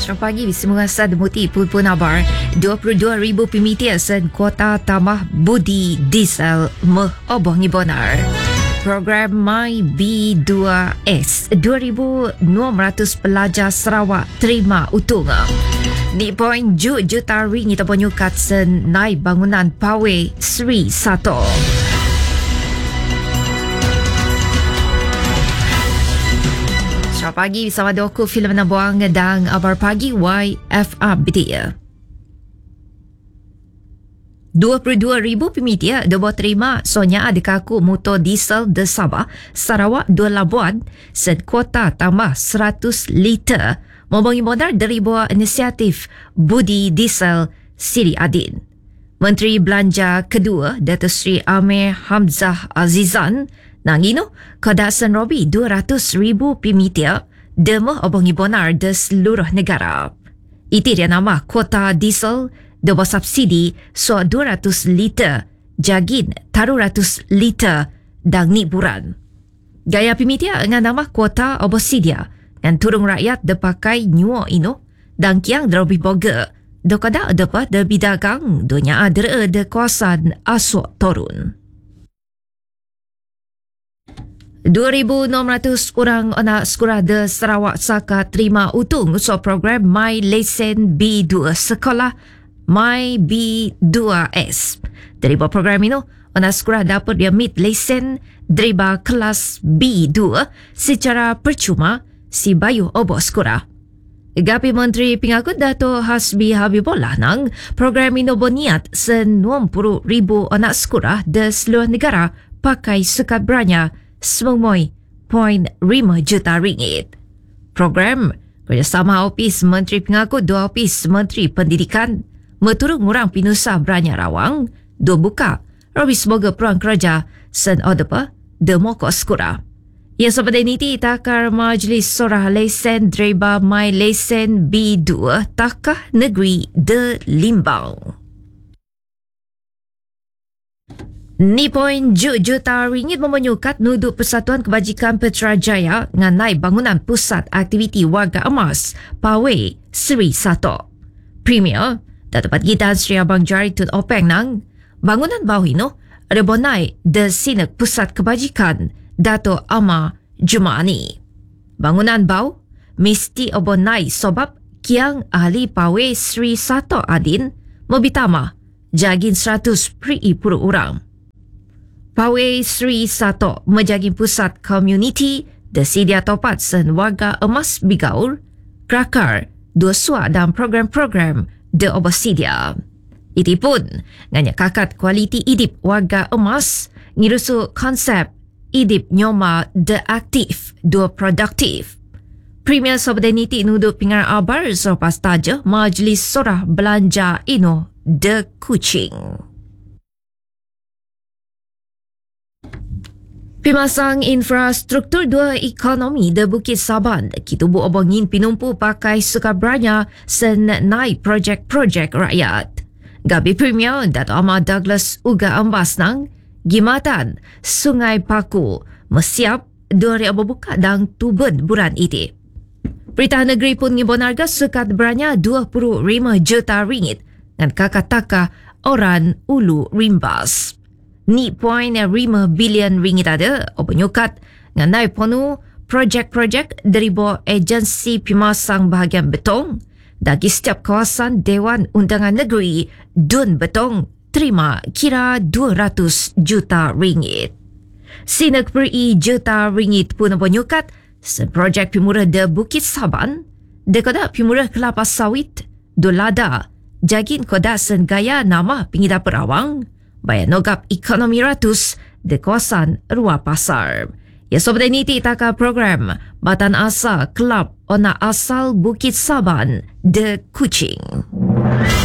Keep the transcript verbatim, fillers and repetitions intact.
Selamat pagi, Bismillah Demuti Pulpun Abar. dua puluh dua ribu pimitia sen kuota tamah budi diesel meh oboh ngibonar. Program My B dua S dua ribu enam ratus pelajar Sarawak terima utung. Ni poin ju juta ringgit penyukat sen naik bangunan Pawe Sri Sato. Selamat pagi bersama Doku Film Nabuang dan Abar Pagi Y F R B T A. dua puluh dua ribu pimitia dah terima sonya ada kaku motor diesel de Sabah Sarawak dua Labuan sen kuota tambah seratus liter membangi modal dari buah inisiatif Budi Diesel Siri Adin. Menteri Belanja kedua Datuk Seri Amir Hamzah Azizan nangino kedasan Robi dua ratus ribu pimitia demah obongi bonar de seluruh negara. Itu dia nama kuota diesel dewa subsidi so dua ratus liter jagin taruh ratus liter dan niburan. Gaya pimitia dengan nama kuota obosidia dan turung rakyat depakai nyuo ino dan kiang derobi boga dokada depa de bidagang dunia adere de kawasan asok torun. dua ribu enam ratus orang anak sekolah de Sarawak Saka terima utung so program My Lesen B dua sekolah My B dua S. Dari program ini, anak sekolah dapat dia meet lesen dari kelas B dua secara percuma si bayu obo sekolah. Gapi Menteri Pengangkut Dato' Hasbi Habibullah nang program ini berniat enam puluh ribu anak sekolah di seluruh negara pakai sukat beranya sembilan koma lima juta ringgit. Program kerjasama Ofis Menteri Pengangkut dua Ofis Menteri Pendidikan meturung orang pinusa beranya rawang dua buka Robi semoga peruang kerja sen odepa demoko sekolah. Yang seperti ini takar Majlis Sorah Lesen Dreba My Lesen B dua takah negeri de Limbang. Ni poin ju juta ringgit memenyukat nuduk Persatuan Kebajikan Putrajaya nganai bangunan pusat aktiviti warga emas Pawe Sri Sato. Premier Datuk Gitan Sri Abang Jari Tun Openg nang bangunan bawah ini ada bonai de Sinek Pusat Kebajikan Dato' Ama Jumaani. Bangunan bawah mesti obonai sebab kiang ahli Pawe Sri Sato Adin mebitama jagin seratus peri puluh orang. Pawe Sri Sato menjagin pusat komuniti de sedia topat sen warga emas bigaul, krakar, dua suak dan program-program de obosidia. Itu pun nganya kakat kualiti hidup warga emas ngirusu konsep hidup nyoma de aktif dua produktif. Premier Sobedeniti nuduk pingar abar selepas taja Majlis Sorah Belanja Ino de Kuching. Pimasang infrastruktur dua ekonomi de Bukit Saban kitubu obongin pinumpu pakai suka beranya sen naik projek-projek rakyat. Gabi Premier Dato' Ahmad Douglas Uga Ambas nang gimatan Sungai Paku mesiap dua ribu buka dan tuben bulan itu. Berita negeri pun ngibonarga sukat beranya dua puluh lima juta ringgit dan kakak-taka orang ulu rimbas. Ni poin lima bilion ringgit ada penyukat nganai penuh projek-projek dari bawah agensi pimasang bahagian betong bagi setiap kawasan Dewan Undangan Negeri Dun Betong terima kira dua ratus juta ringgit. Sinek peri juta ringgit pun penyukat sen projek pimurah de Bukit Saban dekoda pimurah kelapa sawit dolada jagin koda sen gaya nama pengida perawang bayan nogap ekonomi ratus de kawasan Rua Pasar. Ya seperti ini taka program Batan Asa Kelab Ona Asal Bukit Saban de Kuching.